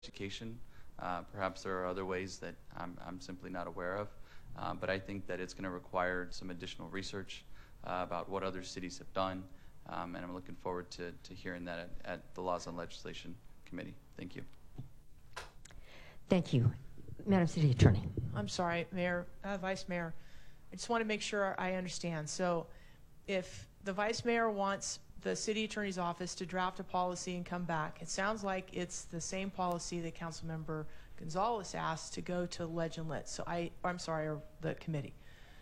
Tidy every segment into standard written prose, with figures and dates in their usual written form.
education. Perhaps there are other ways that I'm simply not aware of, but I think that it's going to require some additional research about what other cities have done, and I'm looking forward to hearing that at the Laws on Legislation Committee. Thank you. Thank you. Madam City Attorney. I'm sorry, Mayor, Vice Mayor. I just want to make sure I understand. So if the Vice Mayor wants the City Attorney's Office to draft a policy and come back, it sounds like it's the same policy that Councilmember Gonzalez asked to go to Leg and Lit. So I'm sorry, or the committee.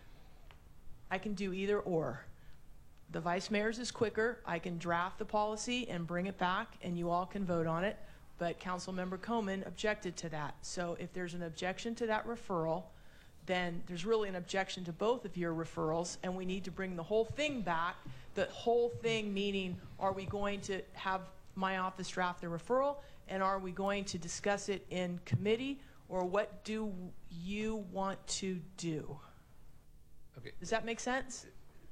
I can do either or. The Vice Mayor's is quicker. I can draft the policy and bring it back and you all can vote on it. But Councilmember Coman objected to that. So if there's an objection to that referral, then there's really an objection to both of your referrals, and we need to bring the whole thing back. The whole thing meaning, are we going to have my office draft the referral, and are we going to discuss it in committee, or what do you want to do? Okay. Does that make sense?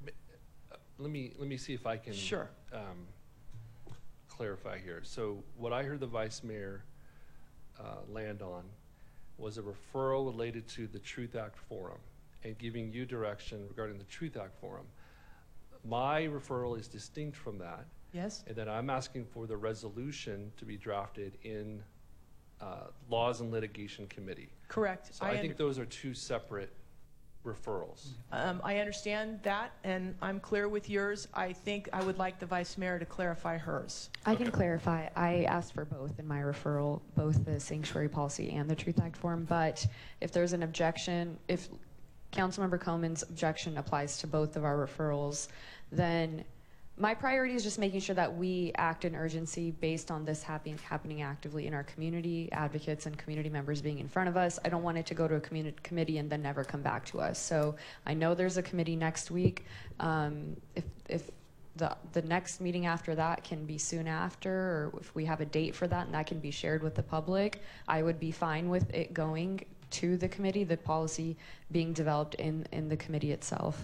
Let me see if I can Sure. Clarify here. So what I heard the Vice Mayor land on was a referral related to the Truth Act Forum and giving you direction regarding the Truth Act Forum. My referral is distinct from that. Yes. And then I'm asking for the resolution to be drafted in Laws and Litigation Committee. Correct. So I think those are two separate referrals. I understand that, and I'm clear with yours. I think I would like the Vice Mayor to clarify hers. I can clarify. I asked for both in my referral, both the sanctuary policy and the Truth Act form, but if there's an objection, if Councilmember Coleman's objection applies to both of our referrals, then my priority is just making sure that we act in urgency based on this happening actively in our community, advocates and community members being in front of us. I don't want it to go to a committee and then never come back to us. So I know there's a committee next week. If the next meeting after that can be soon after, or if we have a date for that and that can be shared with the public, I would be fine with it going to the committee, the policy being developed in the committee itself.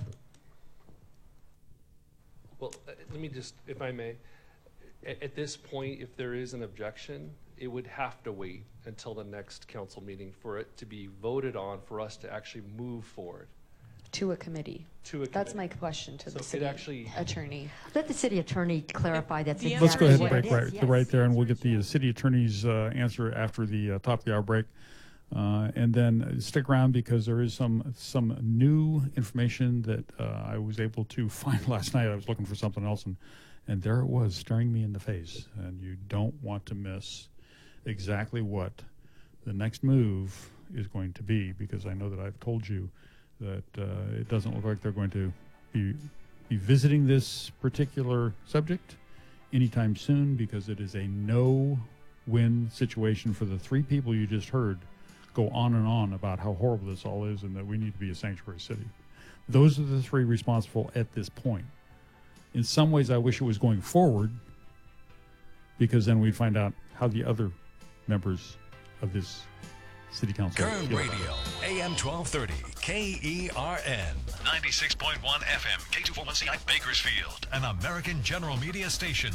Well, let me just, if I may, at this point, if there is an objection, it would have to wait until the next council meeting for it to be voted on, for us to actually move forward. To a committee. To a committee. That's my question to the city attorney. Let the city attorney clarify that. Let's go ahead and break right there, and we'll get the city attorney's answer after the top of the hour break. And then stick around, because there is some new information that I was able to find last night. I was looking for something else, and there it was, staring me in the face. And you don't want to miss exactly what the next move is going to be, because I know that I've told you that it doesn't look like they're going to be visiting this particular subject anytime soon, because it is a no-win situation for the three people you just heard go on and on about how horrible this all is and that we need to be a sanctuary city. Those are the three responsible at this point. In some ways, I wish it was going forward, because then we'd find out how the other members of this city council Current Radio, AM 1230, KERN, 96.1 FM, K241CI Bakersfield, an American General Media station.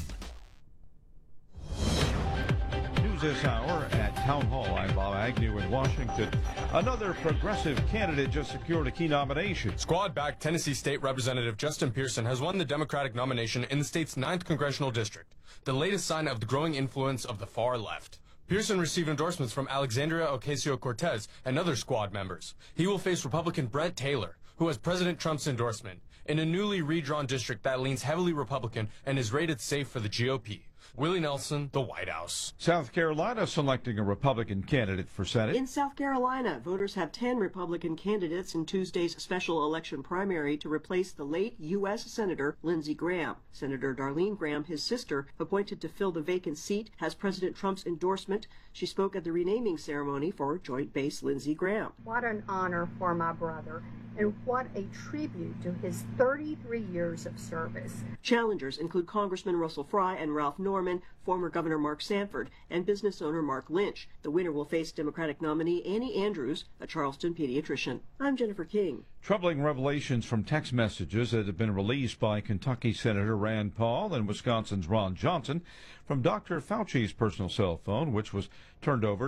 This hour at Town Hall. I'm Bob Agnew in Washington. Another progressive candidate just secured a key nomination. Squad-backed Tennessee State Representative Justin Pearson has won the Democratic nomination in the state's 9th congressional district, the latest sign of the growing influence of the far left. Pearson received endorsements from Alexandria Ocasio-Cortez and other squad members. He will face Republican Brett Taylor, who has President Trump's endorsement, in a newly redrawn district that leans heavily Republican and is rated safe for the GOP. Willie Nelson, the White House. South Carolina selecting a Republican candidate for Senate. In South Carolina, voters have 10 Republican candidates in Tuesday's special election primary to replace the late U.S. Senator Lindsey Graham. Senator Darlene Graham, his sister, appointed to fill the vacant seat, has President Trump's endorsement. She spoke at the renaming ceremony for Joint Base Lindsey Graham. What an honor for my brother, and what a tribute to his 33 years of service. Challengers include Congressman Russell Fry and Ralph Norman, former Governor Mark Sanford, and business owner Mark Lynch. The winner will face Democratic nominee Annie Andrews, a Charleston pediatrician. I'm Jennifer King. Troubling revelations from text messages that have been released by Kentucky Senator Rand Paul and Wisconsin's Ron Johnson from Dr. Fauci's personal cell phone, which was turned over